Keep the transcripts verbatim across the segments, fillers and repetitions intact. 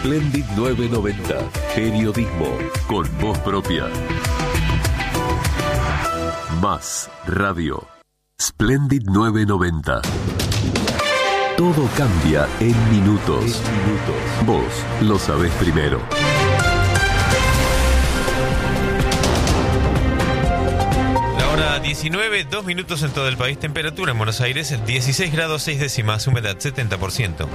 Splendid novecientos noventa. Periodismo con voz propia. Más radio. Splendid novecientos noventa. Todo cambia en minutos. En minutos. Vos lo sabés primero. La hora diecinueve, dos minutos en todo el país. Temperatura en Buenos Aires, dieciséis grados seis décimas. Humedad setenta por ciento.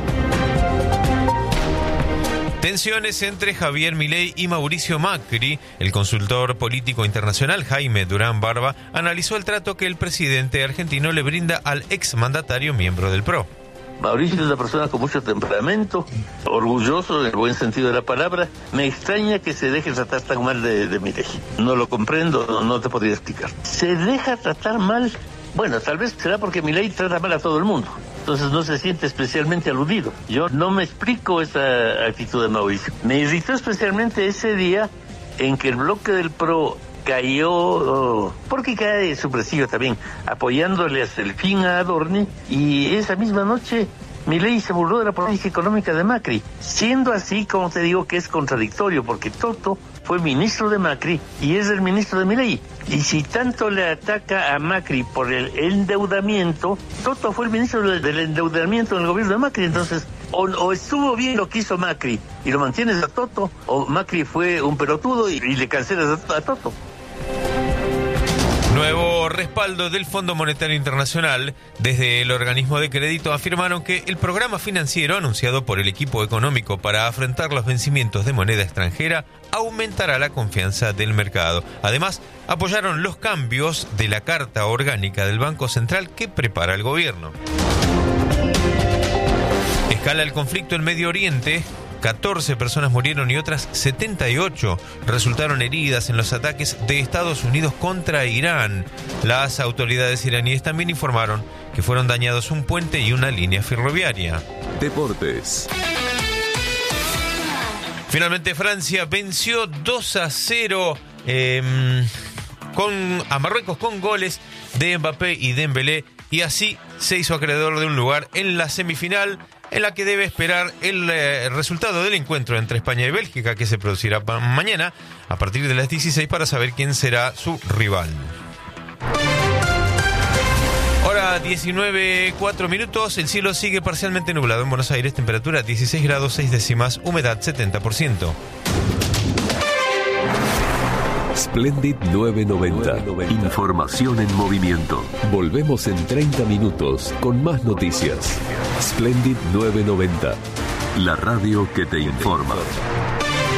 Tensiones entre Javier Milei y Mauricio Macri. El consultor político internacional Jaime Durán Barba analizó el trato que el presidente argentino le brinda al exmandatario miembro del P R O. Mauricio es una persona con mucho temperamento, orgulloso en el buen sentido de la palabra. Me extraña que se deje tratar tan mal de, de Milei. No lo comprendo, no, no te podría explicar. ¿Se deja tratar mal? Bueno, tal vez será porque Milei trata mal a todo el mundo. Entonces no se siente especialmente aludido. Yo no me explico esa actitud de Mauricio. Me irritó especialmente ese día en que el bloque del P R O cayó, oh, porque cae su prestigio también, apoyándole hasta el fin a Adorni, y esa misma noche Milei se burló de la política económica de Macri, siendo así, como te digo, que es contradictorio, porque Toto fue ministro de Macri y es el ministro de Milei. Y si tanto le ataca a Macri por el endeudamiento, Toto fue el ministro del endeudamiento en el gobierno de Macri, entonces o, o estuvo bien lo que hizo Macri y lo mantienes a Toto, o Macri fue un pelotudo y, y le cancelas a, a Toto. Nuevo respaldo del Fondo Monetario Internacional. Desde el organismo de crédito afirmaron que el programa financiero anunciado por el equipo económico para afrontar los vencimientos de moneda extranjera aumentará la confianza del mercado. Además, apoyaron los cambios de la Carta Orgánica del Banco Central que prepara el gobierno. Escala el conflicto en Medio Oriente. catorce personas murieron y otras setenta y ocho resultaron heridas en los ataques de Estados Unidos contra Irán. Las autoridades iraníes también informaron que fueron dañados un puente y una línea ferroviaria. Deportes. Finalmente Francia venció dos a cero eh, con, a Marruecos con goles de Mbappé y Dembélé, y así se hizo acreedor de un lugar en la semifinal, en la que debe esperar el eh, resultado del encuentro entre España y Bélgica, que se producirá mañana a partir de las dieciséis para saber quién será su rival. Hora diecinueve, cuatro minutos. El cielo sigue parcialmente nublado en Buenos Aires. Temperatura dieciséis grados seis décimas. Humedad setenta por ciento. Splendid novecientos noventa. Información en movimiento. Volvemos en treinta minutos con más noticias. Splendid novecientos noventa. La radio que te informa.